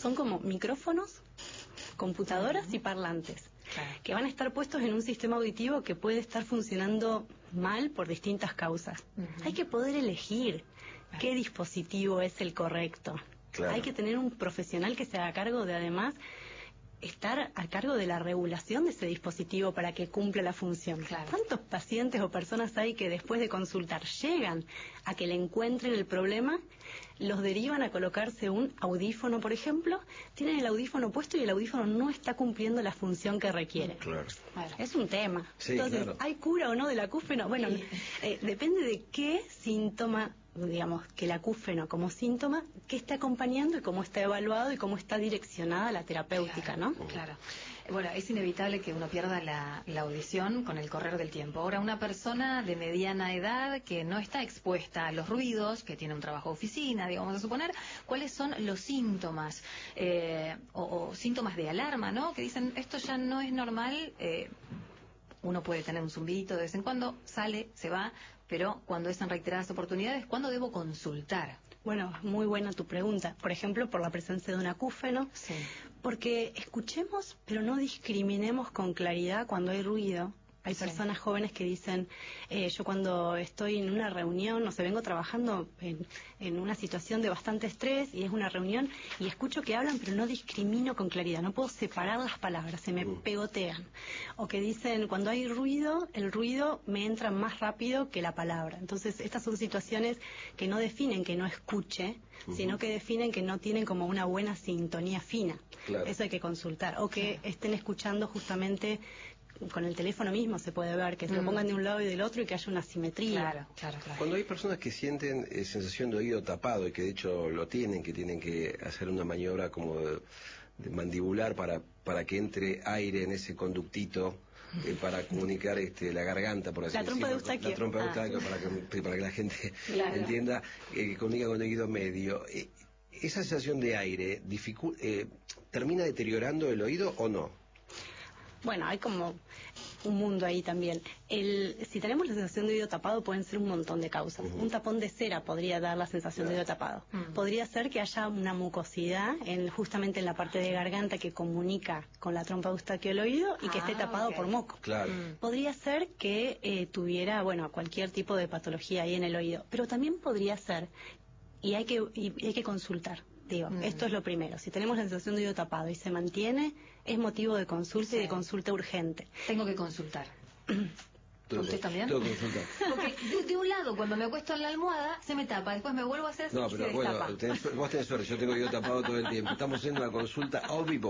son como micrófonos, computadoras y parlantes, que van a estar puestos en un sistema auditivo que puede estar funcionando mal por distintas causas. Hay que poder elegir qué dispositivo es el correcto. Hay que tener un profesional que se haga cargo de, además, estar a cargo de la regulación de ese dispositivo para que cumpla la función. ¿Cuántos pacientes o personas hay que después de consultar llegan a que le encuentren el problema, los derivan a colocarse un audífono, por ejemplo, tienen el audífono puesto y el audífono no está cumpliendo la función que requiere? Es un tema. Entonces, ¿hay cura o no del acúfeno? Bueno, depende de qué síntoma, digamos, que el acúfeno como síntoma, que está acompañando y cómo está evaluado y cómo está direccionada la terapéutica, ¿no? Claro. Bueno, es inevitable que uno pierda la audición con el correr del tiempo. Ahora, una persona de mediana edad que no está expuesta a los ruidos, que tiene un trabajo de oficina, digamos a suponer, ¿cuáles son los síntomas o síntomas de alarma, ¿no? Que dicen, esto ya no es normal, uno puede tener un zumbidito de vez en cuando, sale, se va, pero cuando es en reiteradas oportunidades, ¿cuándo debo consultar? Bueno, muy buena tu pregunta. Por ejemplo, por la presencia de un acúfeno. Porque escuchemos, pero no discriminemos con claridad cuando hay ruido. Hay personas jóvenes que dicen, yo cuando estoy en una reunión, no sé, vengo trabajando en una situación de bastante estrés y es una reunión y escucho que hablan pero no discrimino con claridad, no puedo separar las palabras, se me pegotean. O que dicen, cuando hay ruido, el ruido me entra más rápido que la palabra. Entonces, estas son situaciones que no definen que no escuche, sino que definen que no tienen como una buena sintonía fina. Eso hay que consultar. O que estén escuchando justamente con el teléfono mismo, se puede ver que se lo pongan de un lado y del otro y que haya una simetría. Cuando hay personas que sienten sensación de oído tapado y que de hecho lo tienen, que tienen que hacer una maniobra como de mandibular para que entre aire en ese conductito para comunicar la garganta, por así decirlo, la trompa de Eustaquio, para que la gente entienda, que comunica con el oído medio. ¿Esa sensación de aire termina deteriorando el oído o no? Bueno, hay como un mundo ahí también. Si tenemos la sensación de oído tapado, pueden ser un montón de causas. Un tapón de cera podría dar la sensación de oído tapado. Podría ser que haya una mucosidad justamente en la parte de garganta que comunica con la trompa de Eustaquio el oído y que esté tapado por moco. Podría ser que tuviera, bueno, cualquier tipo de patología ahí en el oído. Pero también podría ser, y hay que consultar. Digo, esto es lo primero. Si tenemos la sensación de oído tapado y se mantiene, es motivo de consulta y de consulta urgente. Tengo que consultar. ¿Usted también? Tengo que consultar. Porque de un lado, cuando me acuesto en la almohada, se me tapa. Después me vuelvo a hacer así. No, pero bueno, vos tenés suerte. Yo tengo oído tapado todo el tiempo. Estamos haciendo una consulta ao vivo.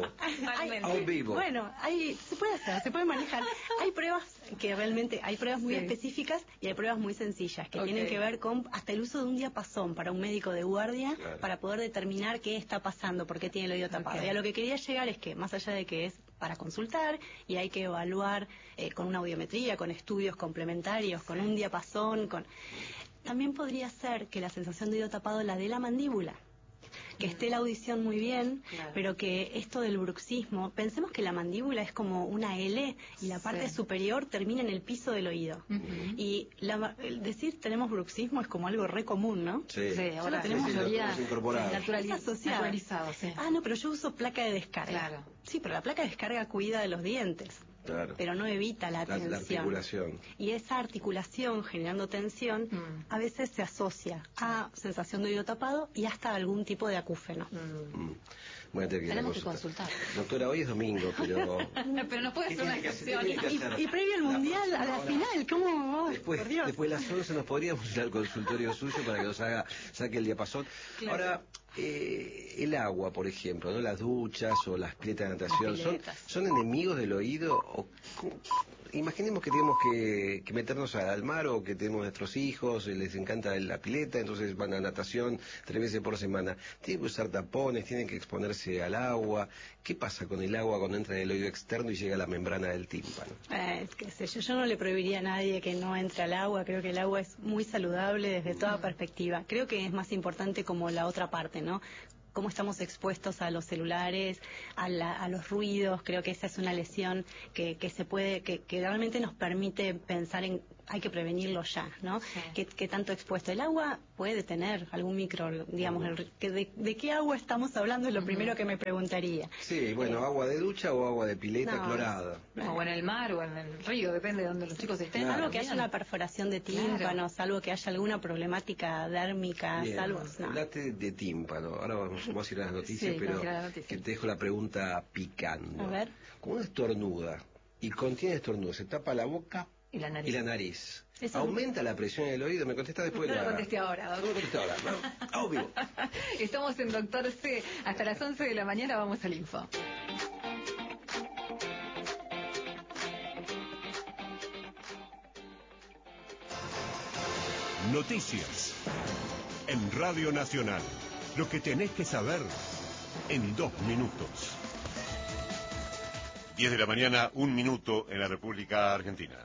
Bueno, se puede hacer, se puede manejar. Hay pruebas que realmente, hay pruebas muy específicas y hay pruebas muy sencillas que tienen que ver con hasta el uso de un diapasón para un médico de guardia para poder determinar qué está pasando, por qué tiene el oído tapado. Y a lo que quería llegar es que, más allá de que es para consultar y hay que evaluar con una audiometría, con estudios complementarios, con un diapasón, también podría ser que la sensación de oído tapado la de la mandíbula, que esté la audición muy bien, pero que esto del bruxismo, pensemos que la mandíbula es como una L y la parte superior termina en el piso del oído. Y decir tenemos bruxismo es como algo re común, ¿no? Ahora tenemos teoría naturalizado. No, pero yo uso placa de descarga. Sí, pero la placa de descarga cuida de los dientes. Pero no evita la tensión. La articulación. Y esa articulación generando tensión a veces se asocia a sensación de oído tapado y hasta algún tipo de acúfeno. Tenemos que consultar. Doctora, hoy es domingo, pero... pero nos puede hacer una excepción. Y previo al mundial, a la final, ¿cómo? Después de las 11 nos podríamos ir al consultorio suyo para que nos saque el diapasón. Ahora, el agua, por ejemplo, ¿no? Las duchas o las piletas de natación, ¿son enemigos del oído? Imaginemos que tenemos que meternos al mar o que tenemos nuestros hijos, les encanta la pileta, entonces van a natación 3 veces por semana. Tienen que usar tapones, tienen que exponerse al agua. ¿Qué pasa con el agua cuando entra en el oído externo y llega a la membrana del tímpano? Qué sé yo no le prohibiría a nadie que no entre al agua. Creo que el agua es muy saludable desde toda perspectiva. Creo que es más importante como la otra parte, ¿no? Cómo estamos expuestos a los celulares, a los ruidos. Creo que esa es una lesión que realmente nos permite pensar en hay que prevenirlo ya, ¿no? Sí. ¿Qué tanto expuesto? El agua puede tener algún digamos, ¿de qué agua estamos hablando? Es lo primero que me preguntaría. Sí, bueno, agua de ducha o agua de pileta clorada. O en el mar o en el río, depende de donde los chicos estén. Claro. Salvo que haya una perforación de tímpano, salvo que haya alguna problemática dérmica, salvo... No. Hablate de tímpano, ahora vamos a ir a las noticias, pero que te dejo la pregunta picando. A ver. Cuando uno estornuda y contiene estornudo, se tapa la boca y la nariz. ¿Aumenta la presión en el oído? ¿Me contesta después? No lo contesté ahora. No lo contesté ahora. Obvio. Estamos en Doctor C. Hasta las 11 de la mañana vamos al info. Noticias en Radio Nacional. Lo que tenés que saber en 2 minutos. 10 de la mañana, 1 minuto en la República Argentina.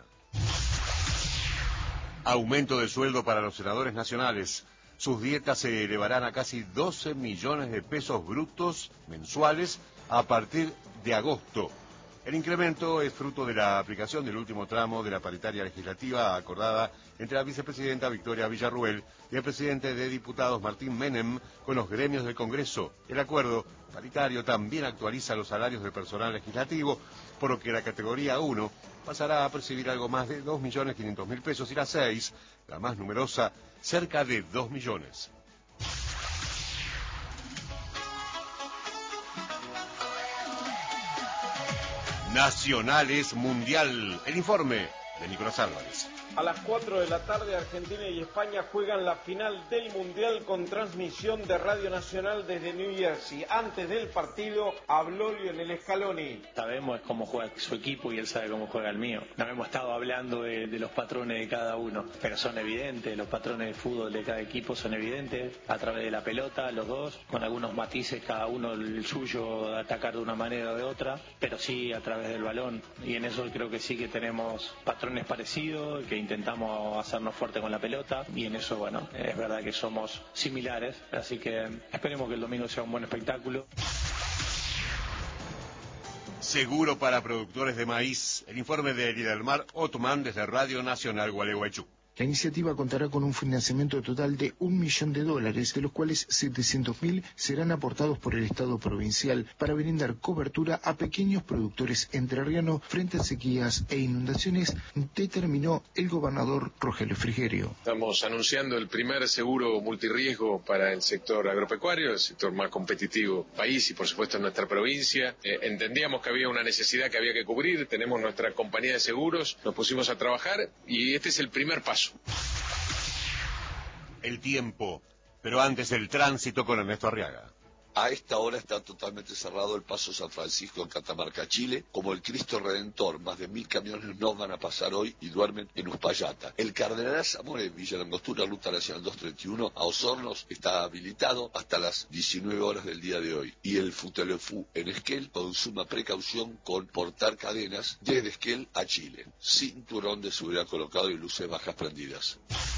Aumento de sueldo para los senadores nacionales. Sus dietas se elevarán a casi 12 millones de pesos brutos mensuales a partir de agosto. El incremento es fruto de la aplicación del último tramo de la paritaria legislativa acordada entre la vicepresidenta Victoria Villarruel y el presidente de diputados Martín Menem con los gremios del Congreso. El acuerdo paritario también actualiza los salarios del personal legislativo, por lo que la categoría 1 pasará a percibir algo más de 2.500.000 pesos y la 6, la más numerosa, cerca de 2 millones. Nacionales Mundial. El informe de Nicolás Álvarez. A las 4 de la tarde, Argentina y España juegan la final del Mundial con transmisión de Radio Nacional desde New Jersey. Antes del partido habló Lionel Scaloni. Sabemos cómo juega su equipo y él sabe cómo juega el mío. No hemos estado hablando de los patrones de cada uno, pero son evidentes, los patrones de fútbol de cada equipo son evidentes, a través de la pelota, los dos, con algunos matices, cada uno el suyo, de atacar de una manera o de otra, pero sí a través del balón. Y en eso creo que sí que tenemos patrones parecidos, que intentamos hacernos fuerte con la pelota, y en eso, bueno, es verdad que somos similares, así que esperemos que el domingo sea un buen espectáculo. Seguro para productores de maíz. El informe de Lidelmar Otomán desde Radio Nacional Gualeguaychú. La iniciativa contará con un financiamiento total de $1 millón, de los cuales 700.000 serán aportados por el Estado provincial para brindar cobertura a pequeños productores entrerrianos frente a sequías e inundaciones, determinó el gobernador Rogelio Frigerio. Estamos anunciando el primer seguro multirriesgo para el sector agropecuario, el sector más competitivo del país y por supuesto en nuestra provincia. Entendíamos que había una necesidad que había que cubrir, tenemos nuestra compañía de seguros, nos pusimos a trabajar y este es el primer paso. El tiempo, pero antes el tránsito con Ernesto Arriaga. A esta hora está totalmente cerrado el paso San Francisco en Catamarca, Chile, como el Cristo Redentor. Más de 1.000 camiones no van a pasar hoy y duermen en Uspallata. El Cardenal Zamora en Villa Langostura, Ruta Nacional 231, a Osornos, está habilitado hasta las 19 horas del día de hoy. Y el Futelefú en Esquel, con suma precaución con portar cadenas desde Esquel a Chile. Cinturón de seguridad colocado y luces bajas prendidas.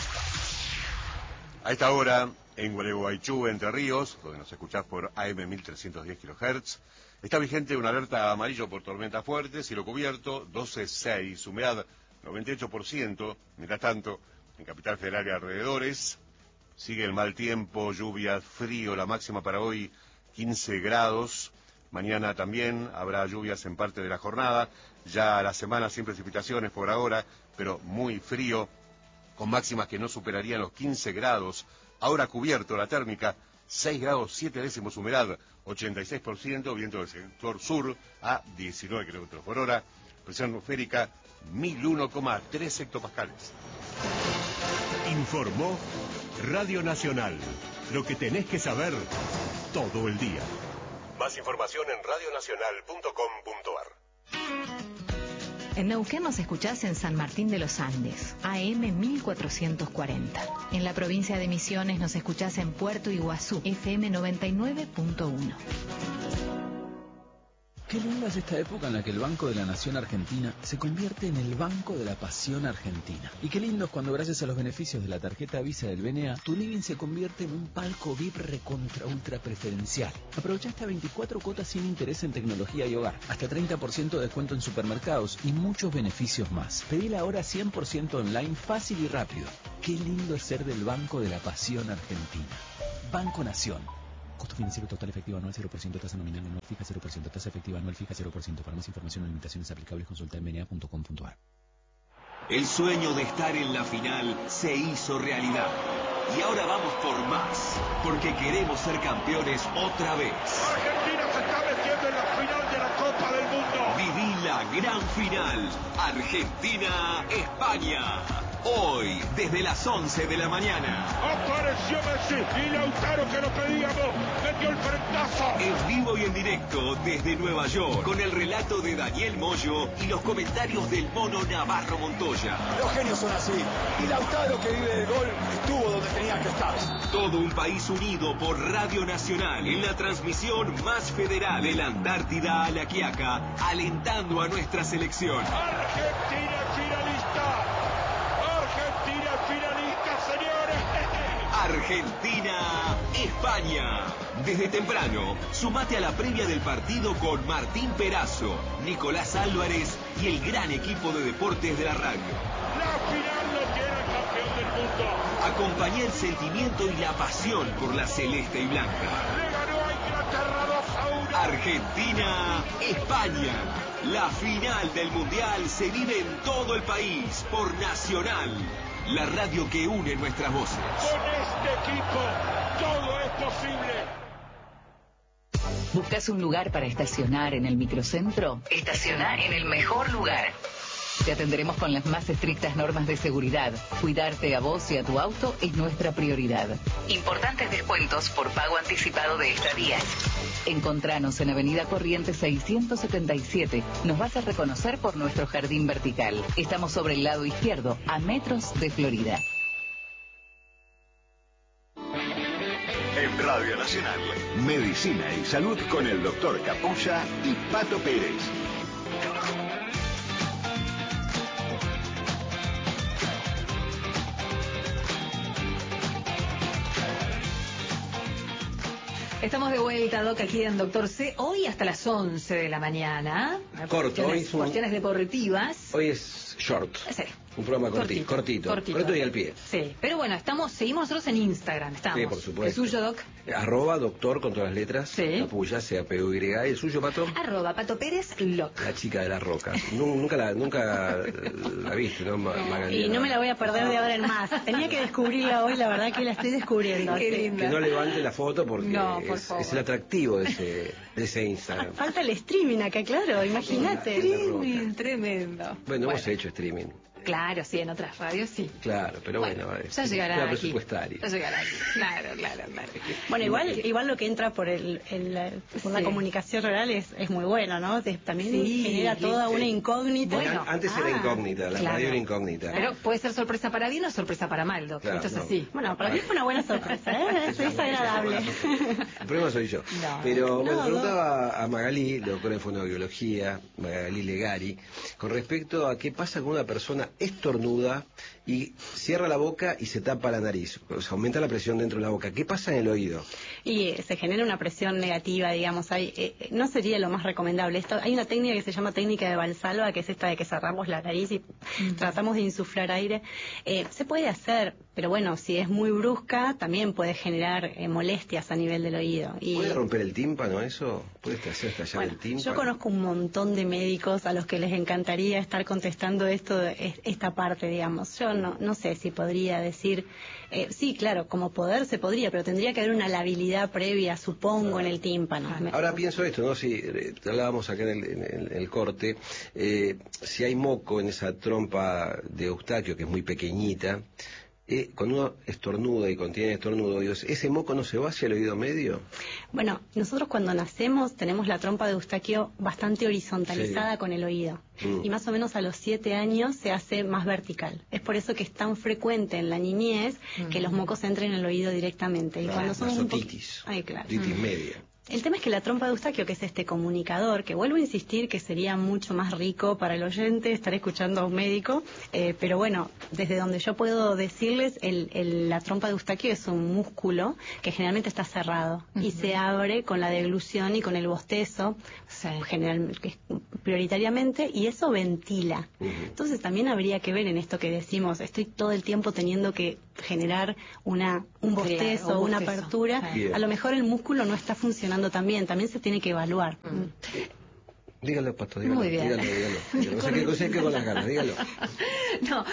A esta hora, en Gualeguaychú, Entre Ríos, donde nos escuchás por AM 1310 kHz, está vigente una alerta amarillo por tormenta fuerte, cielo cubierto, 12.6, humedad 98%. Mientras tanto, en Capital Federal y alrededores, sigue el mal tiempo, lluvia, frío, la máxima para hoy 15 grados. Mañana también habrá lluvias en parte de la jornada, ya la semana sin precipitaciones por ahora, pero muy frío, con máximas que no superarían los 15 grados. Ahora cubierto la térmica, 6 grados 7 décimos, humedad 86%, viento del sector sur a 19 kilómetros por hora, presión atmosférica 1001,3 hectopascales. Informó Radio Nacional. Lo que tenés que saber todo el día. Más información en radionacional.com.ar. En Neuquén nos escuchás en San Martín de los Andes, AM 1440. En la provincia de Misiones nos escuchás en Puerto Iguazú, FM 99.1. Qué linda es esta época en la que el Banco de la Nación Argentina se convierte en el Banco de la Pasión Argentina. Y qué lindo es cuando gracias a los beneficios de la tarjeta Visa del BNA, tu living se convierte en un palco VIP recontra ultra preferencial. Aprovecha hasta 24 cuotas sin interés en tecnología y hogar, hasta 30% de descuento en supermercados y muchos beneficios más. Pedila ahora 100% online, fácil y rápido. Qué lindo es ser del Banco de la Pasión Argentina. Banco Nación. Costo financiero total efectivo anual 0%, tasa nominal anual fija 0%, tasa efectiva anual fija 0%. Para más información o limitaciones aplicables consulta en bna.com.ar. El sueño de estar en la final se hizo realidad. Y ahora vamos por más, porque queremos ser campeones otra vez. Argentina se está metiendo en la final de la Copa del Mundo. Viví la gran final. Argentina-España. Hoy, desde las 11 de la mañana. Apareció Messi y Lautaro, que lo pedíamos, metió el frentazo. En vivo y en directo desde Nueva York, con el relato de Daniel Moyo y los comentarios del mono Navarro Montoya. Los genios son así. Y Lautaro, que vive del gol, estuvo donde tenía que estar. Todo un país unido por Radio Nacional en la transmisión más federal de la Antártida a la Quiaca, alentando a nuestra selección. Argentina finalista. Argentina finalista, señores. Argentina-España. Desde temprano, sumate a la previa del partido con Martín Perazo, Nicolás Álvarez y el gran equipo de deportes de la radio. La final lo tiene el campeón del mundo. Acompañá el sentimiento y la pasión por la celeste y blanca. Le ganó a Inglaterra 2-1. Argentina-España. La final del Mundial se vive en todo el país por Nacional, la radio que une nuestras voces. Con este equipo todo es posible. ¿Buscas un lugar para estacionar en el microcentro? Estaciona en el mejor lugar. Te atenderemos con las más estrictas normas de seguridad. Cuidarte a vos y a tu auto es nuestra prioridad. Importantes descuentos por pago anticipado de estadías. Encontranos en Avenida Corrientes 677. Nos vas a reconocer por nuestro jardín vertical. Estamos sobre el lado izquierdo, a metros de Florida. En Radio Nacional, Medicina y Salud con el Dr. Capulla y Pato Pérez. Estamos de vuelta, Doc, aquí en Doctor C. Hoy hasta las 11 de la mañana. Corto, hoy es cuestiones deportivas. Hoy es short. Sí. Un programa cortito y al pie. Sí, pero bueno, seguimos nosotros en Instagram, estamos. Sí, por supuesto. ¿El suyo, Doc? @doctor con todas las letras. Sí. Capulla, CAPUY. ¿El suyo, Pato? @Pato Pérez Loc. La chica de las rocas. Nunca la viste, ¿no? Y no me la voy a perder de ahora en más. Tenía que descubrirla hoy, la verdad que la estoy descubriendo. Qué linda. Que no levante la foto porque es el atractivo de ese Instagram. Falta el streaming acá, claro, imagínate. Streaming, tremendo. Bueno, hemos hecho streaming. Claro, sí, en otras radios sí. Claro, pero bueno ya llegará aquí. Presupuestario. Ya llegará aquí. Claro. Bueno, igual lo que entra por la comunicación oral es muy bueno, ¿no? También genera toda una incógnita. Bueno, antes era incógnita, la radio era incógnita. Pero puede ser sorpresa para bien o sorpresa para mal, Doc. Claro, entonces sí. Bueno, para mí fue una buena sorpresa, ¿eh? Es agradable. El problema soy yo. Pero bueno, preguntaba a Magalí, doctora en fonoaudiología, Magalí Legari, con respecto a qué pasa con una persona estornuda y cierra la boca y se tapa la nariz, o sea, aumenta la presión dentro de la boca. ¿Qué pasa en el oído? Y se genera una presión negativa, digamos. No sería lo más recomendable. Hay una técnica que se llama técnica de Valsalva, que es esta de que cerramos la nariz y tratamos de insuflar aire. Se puede hacer, pero bueno, si es muy brusca, también puede generar molestias a nivel del oído. ¿Puede romper el tímpano eso? ¿Puede hacer estallar el tímpano? Yo conozco un montón de médicos a los que les encantaría estar contestando esta parte, digamos. Yo no sé si podría decir, sí, claro, como poder se podría, pero tendría que haber una labilidad previa, supongo, en el tímpano. Ahora pienso esto, ¿no? Si hablábamos acá en el corte, si hay moco en esa trompa de Eustaquio, que es muy pequeñita, cuando uno estornuda y contiene estornudo, ¿ese moco no se va hacia el oído medio? Bueno, nosotros cuando nacemos tenemos la trompa de Eustaquio bastante horizontalizada con el oído. Y más o menos a los 7 años se hace más vertical. Es por eso que es tan frecuente en la niñez que los mocos entren en el oído directamente. Y cuando somos otitis, otitis media. El tema es que la trompa de Eustaquio, que es este comunicador, que vuelvo a insistir que sería mucho más rico para el oyente estar escuchando a un médico, pero bueno, desde donde yo puedo decirles, la trompa de Eustaquio es un músculo que generalmente está cerrado y se abre con la deglución y con el bostezo, generalmente, prioritariamente, y eso ventila. Entonces también habría que ver en esto que decimos, estoy todo el tiempo teniendo que generar un bostezo, una apertura, a lo mejor el músculo no está funcionando tan bien, también se tiene que evaluar. Dígalo, Pato, dígalo. Muy bien. Dígalo. No sé qué cosa es que con las ganas, dígalo. No,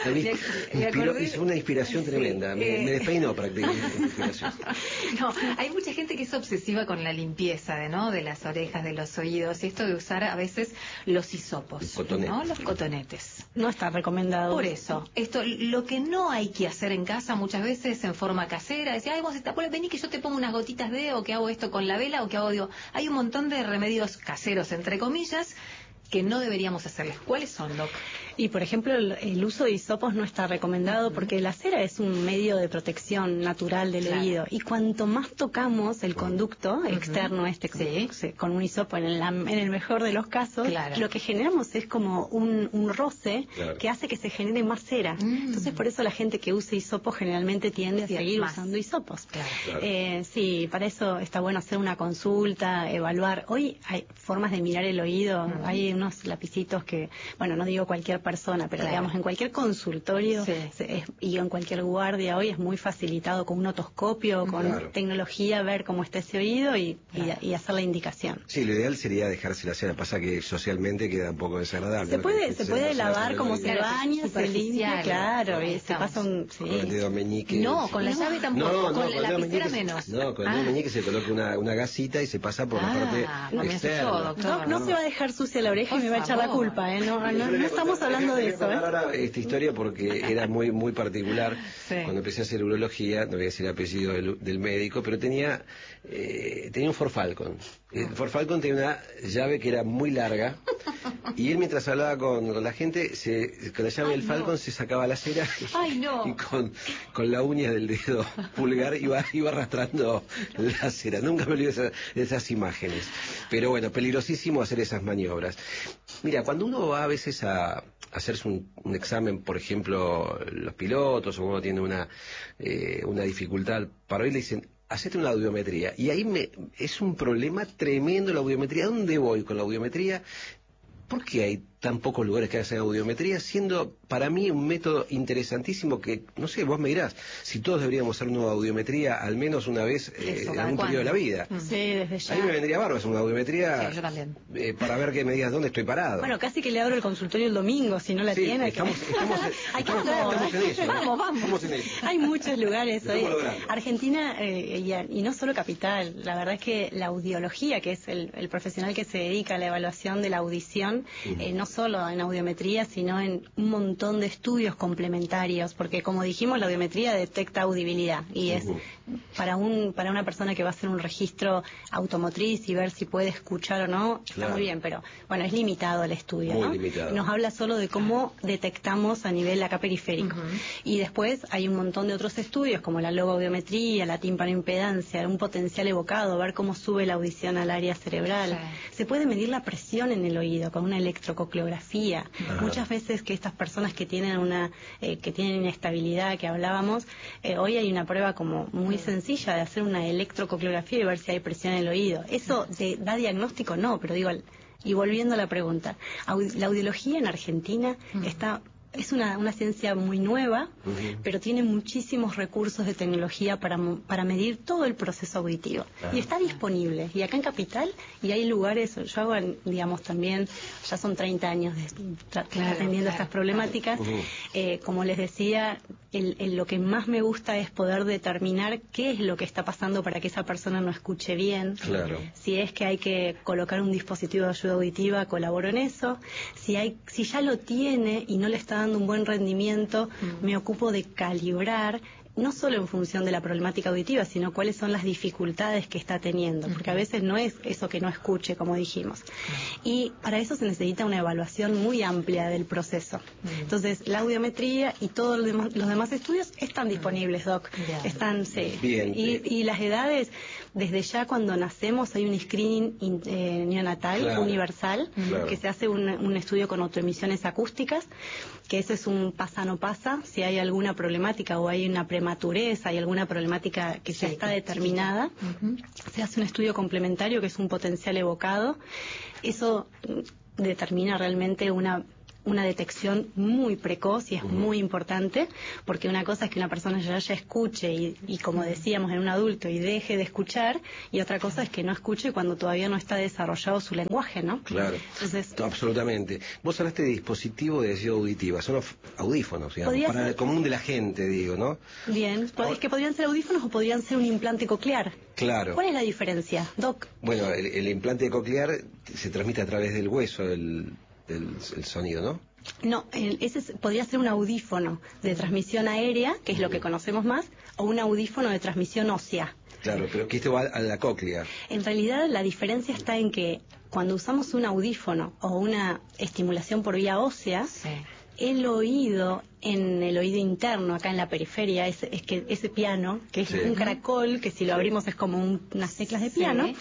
es una inspiración tremenda. Me despeinó prácticamente la inspiración. No, hay mucha gente que es obsesiva con la limpieza, ¿no? De las orejas, de los oídos, y esto de usar a veces los hisopos, ¿no? Los cotonetes. No está recomendado. Por eso, lo que no hay que hacer en casa muchas veces en forma casera, decir, ay, vos vení que yo te pongo unas gotitas o que hago esto con la vela, o que hago, hay un montón de remedios caseros, entre comillas, que no deberíamos hacerles. ¿Cuáles son, Doc? Y, por ejemplo, el uso de hisopos no está recomendado porque la cera es un medio de protección natural del oído. Y cuanto más tocamos el conducto externo con un hisopo, en el mejor de los casos, lo que generamos es como un roce que hace que se genere más cera. Entonces, por eso la gente que usa hisopos generalmente tiende a seguir usando hisopos. Sí, para eso está bueno hacer una consulta, evaluar. Hoy hay formas de mirar el oído, hay unos lapicitos que, bueno, no digo cualquier persona, pero digamos en cualquier consultorio y en cualquier guardia hoy es muy facilitado con un otoscopio, con tecnología, ver cómo está ese oído y hacer la indicación. Sí, lo ideal sería dejarse la cera, pasa que socialmente queda un poco desagradable. Se puede lavar como se baña, se limpia, claro, y se pasa con el dedo meñique. No, con la llave tampoco, con la lapicera menos. No, con el dedo meñique se coloca una gasita y se pasa por la parte externa. No se va a dejar sucia la oreja y me va a echar la culpa, no estamos hablando de eso. Ahora esta historia porque era muy muy particular. Cuando empecé a hacer urología, no voy a decir el apellido del médico, pero tenía un Ford Falcon. El Ford Falcon tenía una llave que era muy larga y él mientras hablaba con la gente, con la llave del Falcon se sacaba la cera y con la uña del dedo pulgar iba arrastrando la cera. Nunca me olvido de esas imágenes. Pero bueno, peligrosísimo hacer esas maniobras. Mira, cuando uno va a veces a hacerse un examen, por ejemplo, los pilotos, o uno tiene una dificultad para oír, le dicen, hacete una audiometría. Y ahí es un problema tremendo la audiometría. ¿Dónde voy con la audiometría? ¿Por qué hay tan pocos lugares que hacen audiometría? Siendo para mí un método interesantísimo que, no sé, vos me dirás, si todos deberíamos hacer una audiometría al menos una vez en algún periodo de la vida. Sí, desde ya. A mí me vendría bárbaro hacer una audiometría para ver que me digas dónde estoy parado. Bueno, casi que le abro el consultorio el domingo, si no la tiene. Estamos en eso. Vamos. Hay muchos lugares hoy. Argentina, y no solo capital, la verdad es que la audiología, que es el profesional que se dedica a la evaluación de la audición, no solo en audiometría, sino en un montón de estudios complementarios, porque como dijimos, la audiometría detecta audibilidad y es para una persona que va a hacer un registro automotriz y ver si puede escuchar o no, está muy bien, pero bueno, es limitado el estudio, muy limitado. Nos habla solo de cómo detectamos a nivel acá periférico. Y después hay un montón de otros estudios, como la logoaudiometría, la timpanoimpedancia, un potencial evocado, ver cómo sube la audición al área cerebral. Se puede medir la presión en el oído con una electrococleografía. Muchas veces que estas personas que tienen que tienen inestabilidad, que hablábamos, hoy hay una prueba como muy sencilla de hacer una electrococleografía y ver si hay presión en el oído. ¿Eso da diagnóstico? No, pero digo, y volviendo a la pregunta, la audiología en Argentina es una ciencia muy nueva, pero tiene muchísimos recursos de tecnología para medir todo el proceso auditivo. Y está disponible. Y acá en Capital, y hay lugares, yo hago, digamos, también, ya son 30 años atendiendo estas problemáticas. Como les decía, lo que más me gusta es poder determinar qué es lo que está pasando para que esa persona no escuche bien. Si es que hay que colocar un dispositivo de ayuda auditiva, colaboro en eso. Si ya lo tiene y no le está dando un buen rendimiento, me ocupo de calibrar no solo en función de la problemática auditiva, sino cuáles son las dificultades que está teniendo, porque a veces no es eso que no escuche, como dijimos. Y para eso se necesita una evaluación muy amplia del proceso. Entonces, la audiometría y todos los demás estudios están disponibles, Doc. Están, sí. Bien. Y las edades, desde ya cuando nacemos hay un screening neonatal universal, que se hace un estudio con autoemisiones acústicas, que ese es un pasa no pasa, si hay alguna problemática o hay una prematurez, hay alguna problemática que ya está determinada, se hace un estudio complementario que es un potencial evocado. Eso determina realmente una detección muy precoz y es muy importante, porque una cosa es que una persona ya escuche y como decíamos, en un adulto y deje de escuchar, y otra cosa es que no escuche cuando todavía no está desarrollado su lenguaje, ¿no? Claro. Entonces, absolutamente. Vos hablaste de dispositivo de decisión auditiva, son audífonos, digamos, para el común de la gente, digo, ¿no? Bien, es que podrían ser audífonos o podrían ser un implante coclear. Claro. ¿Cuál es la diferencia, Doc? Bueno, el implante coclear se transmite a través del hueso, el sonido, ¿no? No, ese podría ser un audífono de transmisión aérea, que es lo que conocemos más, o un audífono de transmisión ósea. Claro, pero que esto va a la cóclea. En realidad la diferencia está en que cuando usamos un audífono o una estimulación por vía ósea, el oído, en el oído interno, acá en la periferia, es que ese piano, que es un caracol, que si lo abrimos es como unas teclas de piano,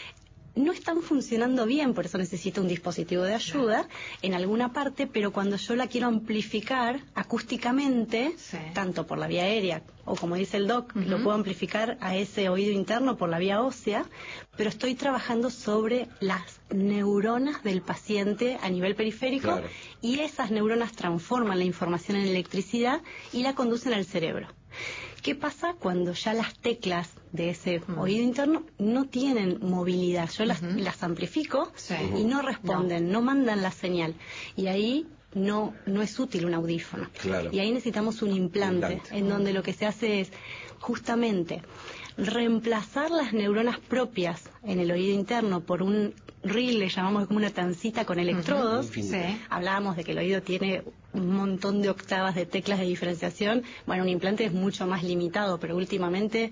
no están funcionando bien, por eso necesito un dispositivo de ayuda en alguna parte, pero cuando yo la quiero amplificar acústicamente, tanto por la vía aérea o como dice el Doc, lo puedo amplificar a ese oído interno por la vía ósea, pero estoy trabajando sobre las neuronas del paciente a nivel periférico y esas neuronas transforman la información en electricidad y la conducen al cerebro. ¿Qué pasa cuando ya las teclas de ese oído interno no tienen movilidad? Yo las amplifico y no responden, no mandan la señal. Y ahí no es útil un audífono. Y ahí necesitamos un implante, en donde lo que se hace es justamente reemplazar las neuronas propias en el oído interno por un reel, le llamamos como una tancita con electrodos. Hablábamos de que el oído tiene un montón de octavas de teclas de diferenciación. Bueno, un implante es mucho más limitado, pero últimamente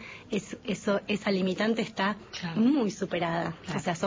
esa limitante está muy superada. O sea,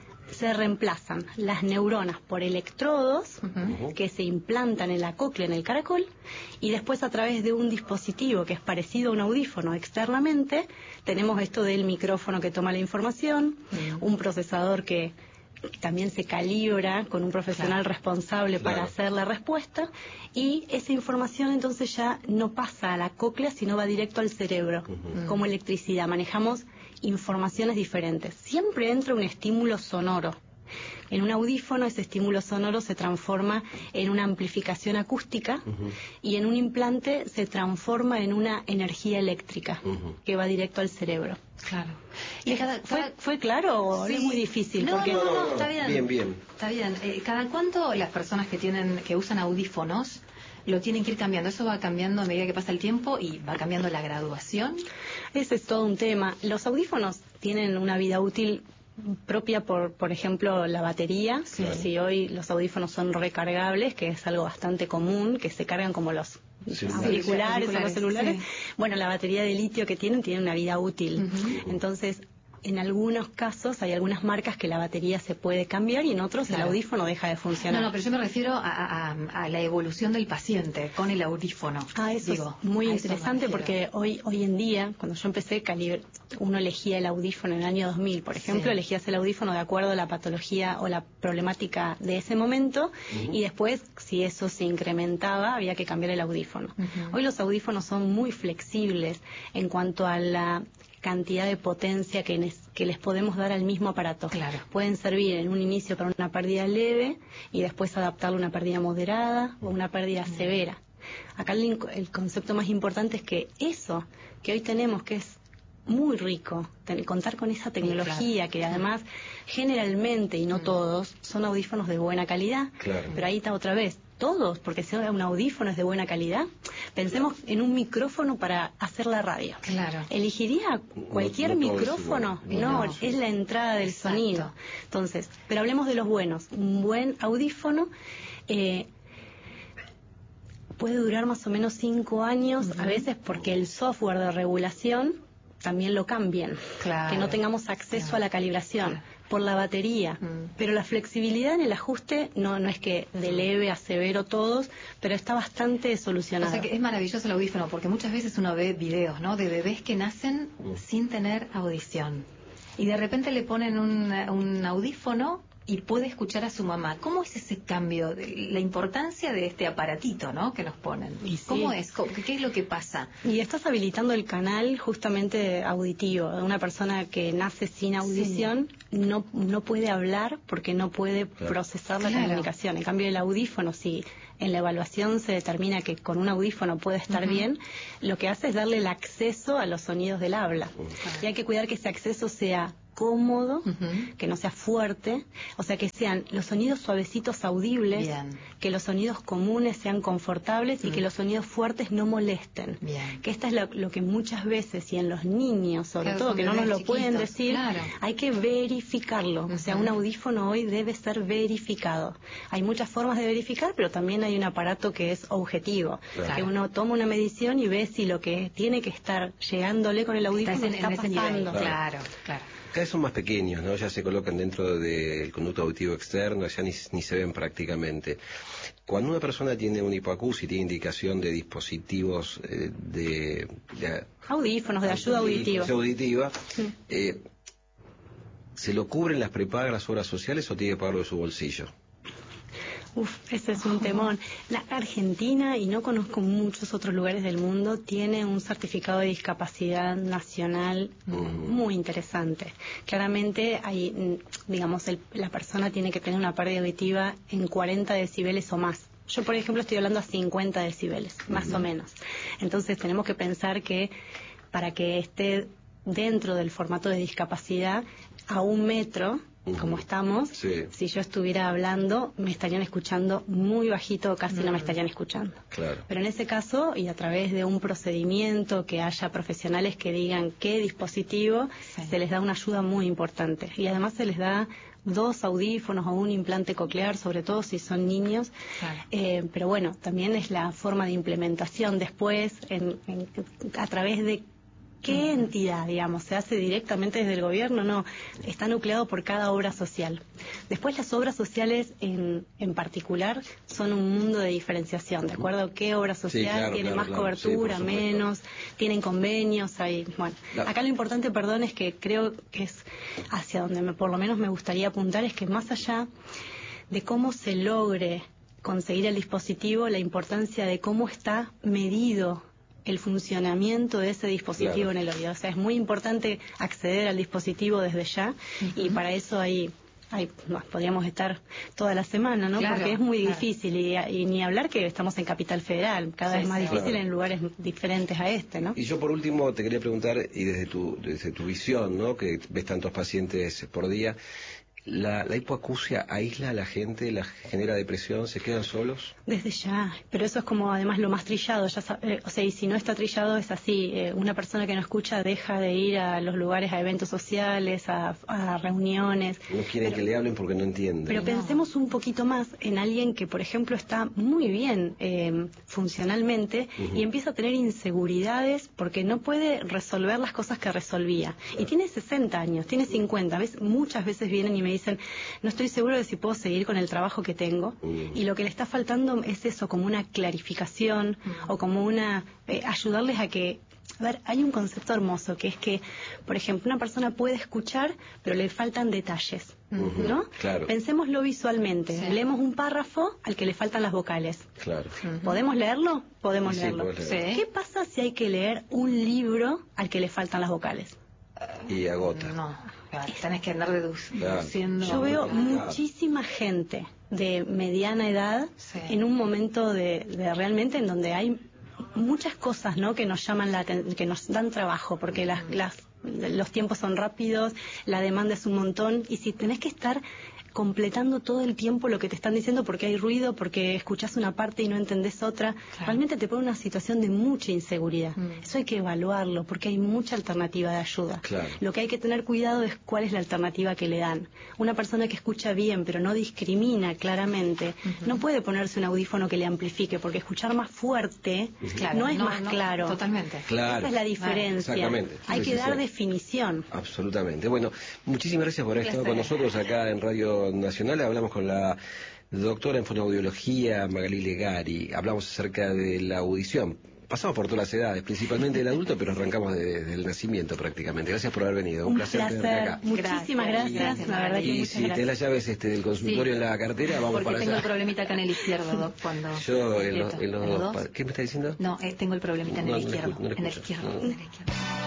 se reemplazan las neuronas por electrodos que se implantan en la cóclea, en el caracol, y después a través de un dispositivo que es parecido a un audífono externamente, tenemos esto del micrófono que toma la información, un procesador que también se calibra con un profesional responsable para hacer la respuesta, y esa información entonces ya no pasa a la cóclea, sino va directo al cerebro, como electricidad. Manejamos informaciones diferentes. Siempre entra un estímulo sonoro. En un audífono ese estímulo sonoro se transforma en una amplificación acústica y en un implante se transforma en una energía eléctrica que va directo al cerebro. Claro. ¿Y ¿Fue claro o es muy difícil? No, está bien. Bien. Está bien. ¿Cada cuánto las personas que usan audífonos lo tienen que ir cambiando? ¿Eso va cambiando a medida que pasa el tiempo y va cambiando la graduación? Ese es todo un tema. Los audífonos tienen una vida útil propia por ejemplo, la batería. Si hoy los audífonos son recargables, que es algo bastante común, que se cargan como los auriculares o los celulares, bueno, la batería de litio que tiene una vida útil. Entonces, en algunos casos hay algunas marcas que la batería se puede cambiar y en otros el audífono deja de funcionar. No, pero yo me refiero a la evolución del paciente con el audífono. Eso es muy interesante porque hoy en día, cuando yo empecé, uno elegía el audífono en el año 2000, por ejemplo, elegías el audífono de acuerdo a la patología o la problemática de ese momento y después, si eso se incrementaba, había que cambiar el audífono. Hoy los audífonos son muy flexibles en cuanto a la cantidad de potencia que les podemos dar al mismo aparato. Pueden servir en un inicio para una pérdida leve y después adaptarlo a una pérdida moderada o una pérdida severa. Acá el concepto más importante es que eso que hoy tenemos, que es muy rico, contar con esa tecnología que además generalmente, y no todos, son audífonos de buena calidad, pero ahí está otra vez, todos, porque si un audífono es de buena calidad, pensemos en un micrófono para hacer la radio. ¿Elegiría cualquier micrófono? No, es la entrada del sonido. Entonces, pero hablemos de los buenos. Un buen audífono puede durar más o menos 5 años, a veces porque el software de regulación también lo cambien, que no tengamos acceso a la calibración por la batería, pero la flexibilidad en el ajuste no es que de leve a severo todos, pero está bastante solucionado. O sea que es maravilloso el audífono, porque muchas veces uno ve videos, ¿no?, de bebés que nacen sin tener audición y de repente le ponen un audífono y puede escuchar a su mamá. ¿Cómo es ese cambio? La importancia de este aparatito, ¿no?, que nos ponen. Y sí. ¿Cómo es? ¿Qué es lo que pasa? Y estás habilitando el canal justamente auditivo. Una persona que nace sin audición no puede hablar porque no puede procesar la comunicación. En cambio, el audífono, si en la evaluación se determina que con un audífono puede estar bien, lo que hace es darle el acceso a los sonidos del habla. Y hay que cuidar que ese acceso sea cómodo, que no sea fuerte, o sea, que sean los sonidos suavecitos audibles, que los sonidos comunes sean confortables y que los sonidos fuertes no molesten. Que esta es lo que muchas veces, y en los niños sobre todo, que no nos lo pueden decir, hay que verificarlo. O sea, un audífono hoy debe ser verificado. Hay muchas formas de verificar, pero también hay un aparato que es objetivo, que uno toma una medición y ve si lo que tiene que estar llegándole con el audífono está pasando. Claro. Cada vez son más pequeños, ¿no? Ya se colocan dentro del conducto auditivo externo, ya ni se ven prácticamente. Cuando una persona tiene una hipoacusia y tiene indicación de dispositivos de audífonos, de ayuda auditiva, ¿se lo cubren las prepagas, las obras sociales o tiene que pagarlo de su bolsillo? Ese es un temón. La Argentina, y no conozco muchos otros lugares del mundo, tiene un certificado de discapacidad nacional muy interesante. Claramente, hay, digamos, la persona tiene que tener una pérdida auditiva en 40 decibeles o más. Yo, por ejemplo, estoy hablando a 50 decibeles, más o menos. Entonces, tenemos que pensar que para que esté dentro del formato de discapacidad, a 1 metro, como estamos, si yo estuviera hablando, me estarían escuchando muy bajito, casi no me estarían escuchando. Pero en ese caso, y a través de un procedimiento, que haya profesionales que digan qué dispositivo, se les da una ayuda muy importante. Y además se les da 2 audífonos o un implante coclear, sobre todo si son niños. Pero bueno, también es la forma de implementación después, a través de ¿qué entidad, digamos? ¿Se hace directamente desde el gobierno? No, está nucleado por cada obra social. Después las obras sociales en particular son un mundo de diferenciación, ¿de acuerdo? ¿Qué obra social tiene más cobertura, menos? ¿Tienen convenios? Acá lo importante, es que creo que es hacia donde por lo menos me gustaría apuntar, es que más allá de cómo se logre conseguir el dispositivo, la importancia de cómo está medido el funcionamiento de ese dispositivo en el oído. O sea, es muy importante acceder al dispositivo desde ya, y para eso podríamos estar toda la semana, ¿no? Porque es muy difícil, y ni hablar que estamos en Capital Federal, cada vez más difícil en lugares diferentes a este, ¿no? Y yo por último te quería preguntar, y desde tu visión, ¿no?, que ves tantos pacientes por día, ¿la hipoacusia aísla a la gente, la genera depresión, se quedan solos? Desde ya, pero eso es como además lo más trillado, o sea, y si no está trillado es así, una persona que no escucha deja de ir a los lugares, a eventos sociales, a reuniones. No quieren que le hablen porque no entienden. Pero pensemos un poquito más en alguien que, por ejemplo, está muy bien funcionalmente y empieza a tener inseguridades porque no puede resolver las cosas que resolvía. Y tiene 60 años, tiene 50, muchas veces vienen y me dicen, no estoy seguro de si puedo seguir con el trabajo que tengo, y lo que le está faltando es eso, como una clarificación o como ayudarles a que... A ver, hay un concepto hermoso que es que, por ejemplo, una persona puede escuchar, pero le faltan detalles, ¿no? Pensémoslo visualmente. Leemos un párrafo al que le faltan las vocales. ¿Podemos leerlo? Podemos leerlo. ¿Qué pasa si hay que leer un libro al que le faltan las vocales? Y agota. Tenés que andar deduciendo. Yo veo muchísima gente de mediana edad en un momento de realmente en donde hay muchas cosas, ¿no?, que nos llaman que nos dan trabajo, porque los tiempos son rápidos, la demanda es un montón, y si tenés que estar completando todo el tiempo lo que te están diciendo porque hay ruido, porque escuchás una parte y no entendés otra. Realmente te pone en una situación de mucha inseguridad. Eso hay que evaluarlo porque hay mucha alternativa de ayuda. Lo que hay que tener cuidado es cuál es la alternativa que le dan. Una persona que escucha bien pero no discrimina claramente, no puede ponerse un audífono que le amplifique, porque escuchar más fuerte no es más claro. Totalmente. Esa es la diferencia. Exactamente. Hay que dar definición. Absolutamente. Bueno, muchísimas gracias por haber estado con nosotros acá en Radio Nacional. Hablamos con la doctora en fonoaudiología Magalí Legari. Hablamos acerca de la audición. Pasamos por todas las edades, principalmente del adulto, pero arrancamos desde el nacimiento prácticamente. Gracias por haber venido. Un placer tenerte acá. Muchísimas gracias. La verdad que y muchas si gracias. tenés las llaves del consultorio en la cartera, vamos porque para allá. tengo el problemita acá en el izquierdo, Doc, cuando... Yo en los dos. ¿Qué me está diciendo? No, tengo el problemita en el izquierdo. No, en el izquierdo.